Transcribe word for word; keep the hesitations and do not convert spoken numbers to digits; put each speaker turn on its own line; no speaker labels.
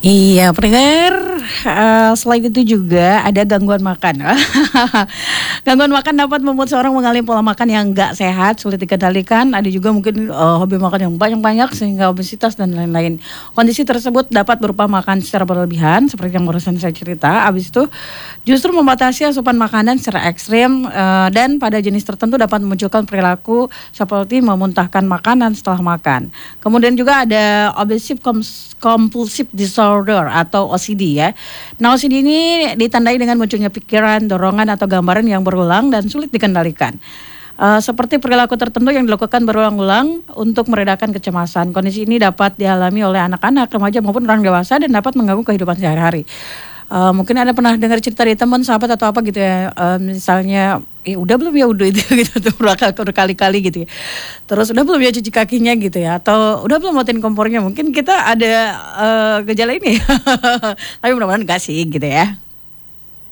Iya, pendengar, eh, selain itu juga ada gangguan makan. Gangguan makan dapat membuat seorang mengalami pola makan yang nggak sehat, sulit dikendalikan. Ada juga mungkin eh, hobi makan yang banyak-banyak sehingga obesitas dan lain-lain. Kondisi tersebut dapat berupa makan secara berlebihan, seperti yang barusan saya cerita. Habis itu justru membatasi asupan makanan secara ekstrim eh, dan pada jenis tertentu dapat memunculkan perilaku seperti memuntahkan makanan setelah makan. Kemudian juga ada obsessive compulsive disorder atau O C D ya. Nah, O C D ini ditandai dengan munculnya pikiran, dorongan atau gambaran yang berulang dan sulit dikendalikan. Uh, seperti perilaku tertentu yang dilakukan berulang-ulang untuk meredakan kecemasan. Kondisi ini dapat dialami oleh anak-anak, remaja maupun orang dewasa dan dapat mengganggu kehidupan sehari-hari. Uh, mungkin Anda pernah dengar cerita dari teman, sahabat atau apa gitu ya. Uh, misalnya, eh udah belum ya udah itu gitu tuh berkali-kali gitu ya. Terus udah belum ya cuci kakinya gitu ya. Atau udah belum matiin kompornya. Mungkin kita ada uh, gejala ini. Tapi mudah-mudahan enggak sih gitu ya.